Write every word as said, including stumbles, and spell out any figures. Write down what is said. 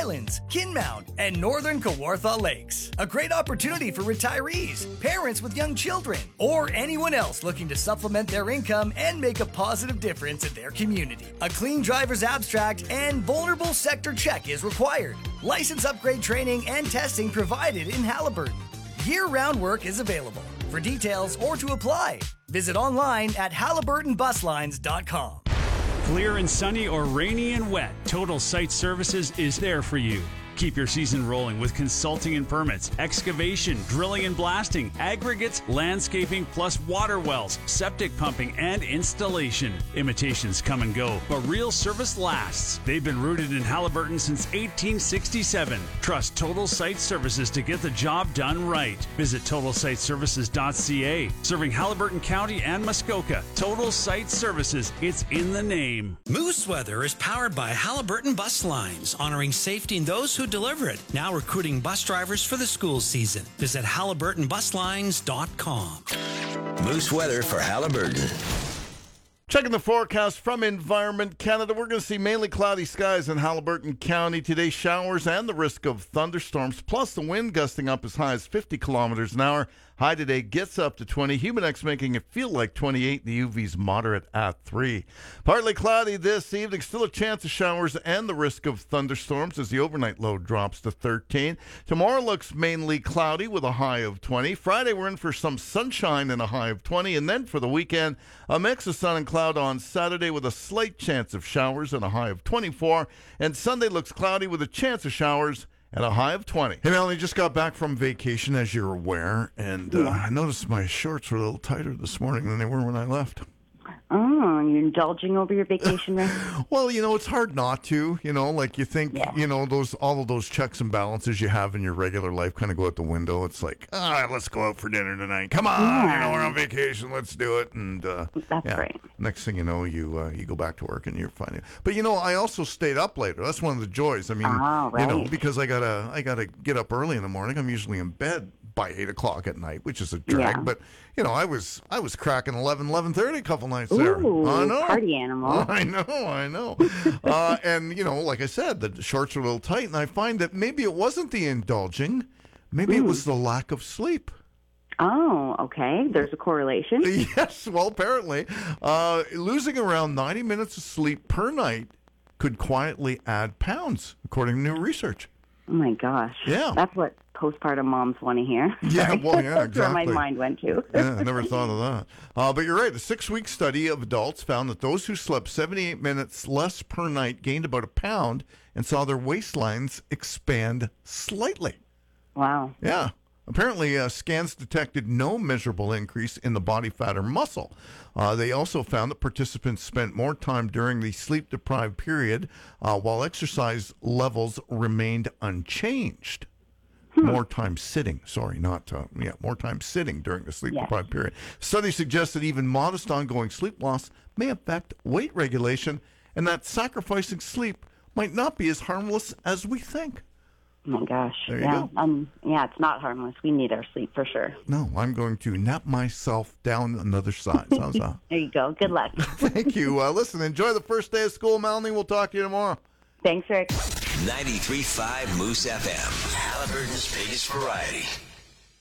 Islands, Kinmount, and Northern Kawartha Lakes. A great opportunity for retirees, parents with young children, or anyone else looking to supplement their income and make a positive difference in their community. A clean driver's abstract and vulnerable sector check is required. License upgrade training and testing provided in Haliburton. Year-round work is available. For details or to apply, visit online at Haliburton Bus Lines dot com. Clear and sunny or rainy and wet, Total Site Services is there for you. Keep your season rolling with consulting and permits, excavation, drilling and blasting, aggregates, landscaping, plus water wells, septic pumping, and installation. Imitations come and go, but real service lasts. They've been rooted in Haliburton since eighteen sixty-seven. Trust Total Site Services to get the job done right. Visit total site services dot c a. Serving Haliburton County and Muskoka. Total Site Services, it's in the name. Moose Weather is powered by Haliburton Bus Lines, honoring safety in those who deliver it. Now recruiting bus drivers for the school season. Visit Haliburton Bus Lines dot com. Moose Weather for Haliburton. Checking the forecast from Environment Canada, we're going to see mainly cloudy skies in Haliburton County today. Showers and the risk of thunderstorms, plus the wind gusting up as high as fifty kilometers an hour. High today gets up to twenty. Humidex making it feel like twenty-eight. The U V's moderate at three. Partly cloudy this evening. Still a chance of showers and the risk of thunderstorms as the overnight low drops to thirteen. Tomorrow looks mainly cloudy with a high of twenty. Friday we're in for some sunshine and a high of twenty. And then for the weekend, a mix of sun and cloud on Saturday with a slight chance of showers and a high of twenty-four. And Sunday looks cloudy with a chance of showers and a high of twenty. Hey, Melanie, just got back from vacation, as you're aware, and uh, I noticed my shorts were a little tighter this morning than they were when I left. Oh, you're indulging over your vacation there? Well, you know, it's hard not to, you know, like you think, yeah. you know, those all of those checks and balances you have in your regular life kind of go out the window. It's like, ah, let's go out for dinner tonight. Come on, yeah. you know, we're on vacation. Let's do it. And uh, That's yeah. great. Next thing you know, you uh, you go back to work and you're fine. But, you know, I also stayed up later. That's one of the joys. I mean, oh, right. you know, because I gotta I gotta get up early in the morning. I'm usually in bed by eight o'clock at night, which is a drag. Yeah. But, you know, I was I was cracking eleven, eleven thirty a couple nights Ooh, there. I know. Party animal. I know, I know. uh, and, you know, like I said, the shorts are a little tight, and I find that maybe it wasn't the indulging. Maybe Ooh. it was the lack of sleep. Oh, okay. There's a correlation. Yes, well, apparently. Uh, losing around ninety minutes of sleep per night could quietly add pounds, according to new research. Oh, my gosh. Yeah. That's what postpartum moms want to hear. Yeah, well, yeah, exactly. That's where my mind went to. Yeah, I never thought of that. Uh, but you're right. A six-week study of adults found that those who slept seventy-eight minutes less per night gained about a pound and saw their waistlines expand slightly. Wow. Yeah. Apparently, uh, scans detected no measurable increase in the body fat or muscle. Uh, they also found that participants spent more time during the sleep-deprived period, uh, while exercise levels remained unchanged. Hmm. More time sitting, sorry, not, uh, yeah, more time sitting during the sleep-deprived yes. period. Studies suggest that even modest ongoing sleep loss may affect weight regulation, and that sacrificing sleep might not be as harmless as we think. Oh my gosh. There you yeah. go. Um, yeah, it's not harmless. We need our sleep for sure. No, I'm going to nap myself down another size. How's that? There you go. Good luck. Thank you. Uh, listen, enjoy the first day of school, Melanie. We'll talk to you tomorrow. Thanks, Rick. ninety-three point five Moose F M, Haliburton's biggest variety.